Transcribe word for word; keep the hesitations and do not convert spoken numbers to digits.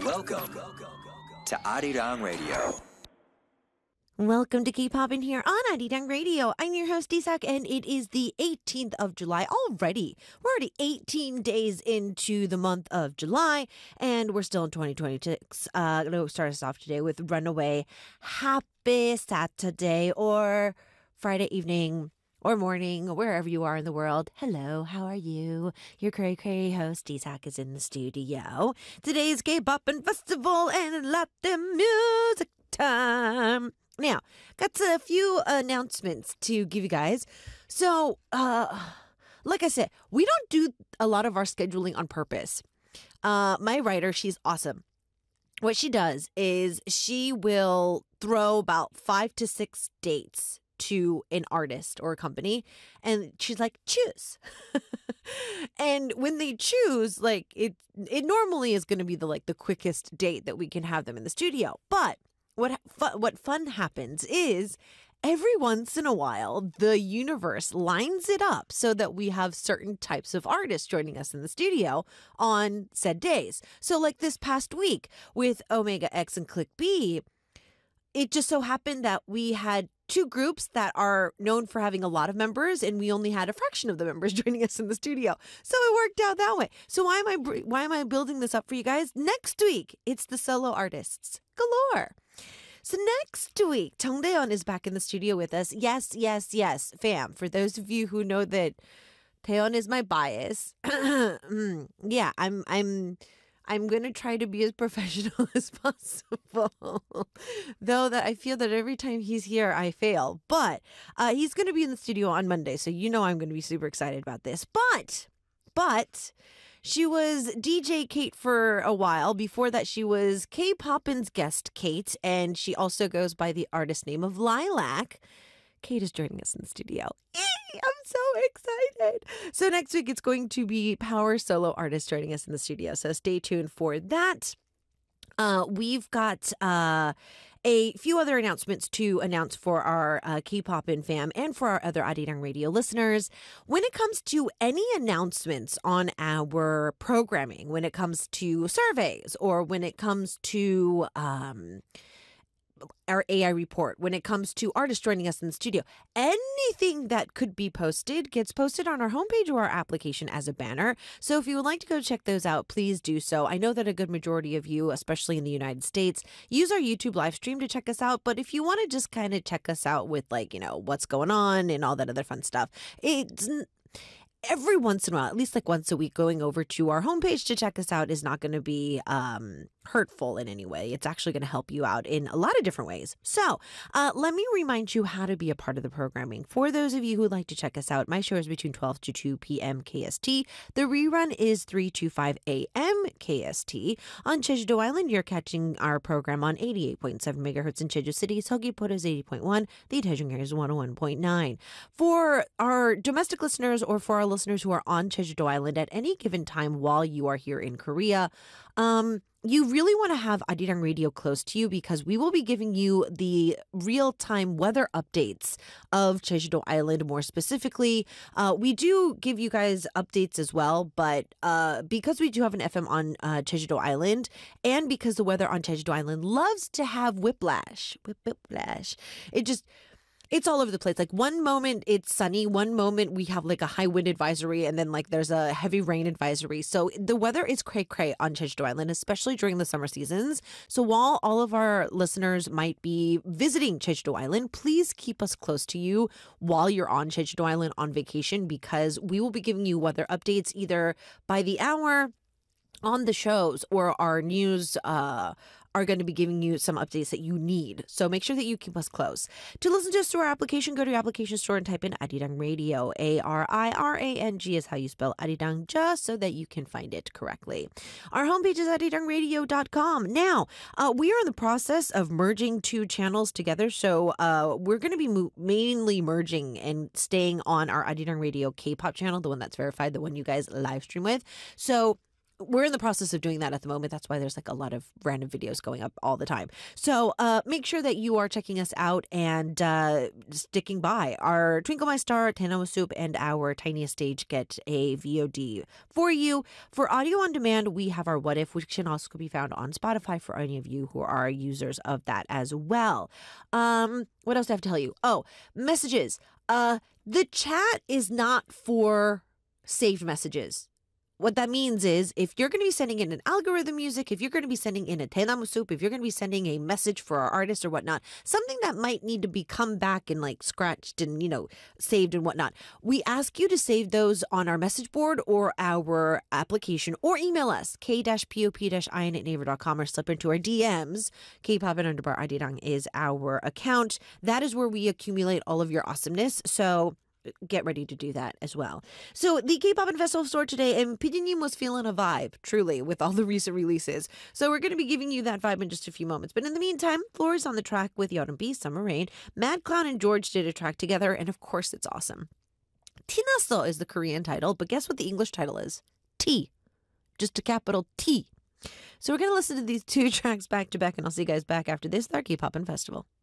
Welcome to Arirang Radio. Welcome to K-Pop in here on Arirang Radio. I'm your host, Isak, and it is the eighteenth of July already. We're already eighteen days into the month of July, and we're still in twenty twenty-six. Uh, going to start us off today with Runaway. Happy Saturday or Friday evening or morning, wherever you are in the world. Hello, how are you? Your cray cray host, Isak, is in the studio. Today's K-Pop and Festival and Latin music time. Now, got a few announcements to give you guys. So, uh, like I said, we don't do a lot of our scheduling on purpose. Uh, my writer, she's awesome. What she does is she will throw about five to six dates to an artist or a company, and she's like, choose. And when they choose, like it, it normally is going to be the like the quickest date that we can have them in the studio, but What fu- what fun happens is every once in a while, the universe lines it up so that we have certain types of artists joining us in the studio on said days. So like this past week with Omega X and Click B, it just so happened that we had two groups that are known for having a lot of members, and we only had a fraction of the members joining us in the studio. So it worked out that way. So why am I why am I building this up for you guys? Next week, it's the solo artists galore. So next week, Jung Daeon is back in the studio with us. Yes, yes, yes, fam. For those of you who know that Daeon is my bias, yeah, I'm, I'm, I'm gonna try to be as professional as possible. Though that I feel that every time he's here, I fail. But uh, he's gonna be in the studio on Monday, so you know I'm gonna be super excited about this. But, but. She was D J Kate for a while. Before that, she was K-Poppin's guest Kate, and she also goes by the artist name of Lilac. Kate is joining us in the studio. Eee, I'm so excited. So next week, it's going to be Power Solo Artist joining us in the studio. So stay tuned for that. Uh, we've got uh, a few other announcements to announce for our uh, K-Poppin fam and for our other Arirang Radio listeners. When it comes to any announcements on our programming, when it comes to surveys, or when it comes to um, our A I report, when it comes to artists joining us in the studio, anything that could be posted gets posted on our homepage or our application as a banner. So if you would like to go check those out, please do so. I know that a good majority of you, especially in the United States, use our YouTube live stream to check us out. But if you want to just kind of check us out with like, you know, what's going on and all that other fun stuff, it's every once in a while, at least like once a week, going over to our homepage to check us out is not going to be um, hurtful in any way. It's actually going to help you out in a lot of different ways. So uh, let me remind you how to be a part of the programming. For those of you who would like to check us out, my show is between twelve to two p.m. K S T. The rerun is three to five a.m. K S T. On Jeju-do Island, you're catching our program on eighty-eight point seven megahertz in Jeju City. Seogwipo is eighty point one. The Daejeong area is one oh one point nine. For our domestic listeners or for our listeners who are on Jeju-do Island at any given time while you are here in Korea, um, you really want to have Arirang Radio close to you because we will be giving you the real-time weather updates of Jeju-do Island more specifically. Uh, we do give you guys updates as well, but uh, because we do have an F M on uh, Jeju-do Island and because the weather on Jeju-do Island loves to have whiplash, whip, whiplash, it just... It's all over the place. Like one moment it's sunny, one moment we have like a high wind advisory, and then like there's a heavy rain advisory. So the weather is cray cray on Jeju-do Island, especially during the summer seasons. So while all of our listeners might be visiting Jeju-do Island, please keep us close to you while you're on Jeju-do Island on vacation because we will be giving you weather updates either by the hour on the shows or our news uh are going to be giving you some updates that you need. So make sure that you keep us close. To listen to us through our application, go to your application store and type in Arirang Radio. A R I R A N G is how you spell Arirang, just so that you can find it correctly. Our homepage is arirang radio dot com. Now, uh, we are in the process of merging two channels together. So uh, we're going to be mo- mainly merging and staying on our Arirang Radio K-pop channel, the one that's verified, the one you guys live stream with. So we're in the process of doing that at the moment. That's why there's like a lot of random videos going up all the time. So uh, make sure that you are checking us out and uh, sticking by. Our Twinkle My Star, Tanawa Soup, and our Tiniest Stage get a V O D for you. For audio on demand, we have our What If, which can also be found on Spotify for any of you who are users of that as well. Um, what else do I have to tell you? Oh, messages. Uh, the chat is not for saved messages. What that means is if you're going to be sending in an algorithm music, if you're going to be sending in a Tenamu Soup, if you're going to be sending a message for our artist or whatnot, something that might need to be come back and like scratched and, you know, saved and whatnot, we ask you to save those on our message board or our application or email us, k-pop-in at naver dot com or slip into our D Ms. K-popin underbar arirang is our account. That is where we accumulate all of your awesomeness. So get ready to do that as well. So the K-Pop and Festival store today, and Pidinim was feeling a vibe, truly, with all the recent releases. So we're going to be giving you that vibe in just a few moments. But in the meantime, Floor is on the track with Yeonbi, Summer Rain. Mad Clown and George did a track together, and of course it's awesome. Tinaso is the Korean title, but guess what the English title is? T. Just a capital T. So we're going to listen to these two tracks back to back, and I'll see you guys back after this with our K-Pop and Festival.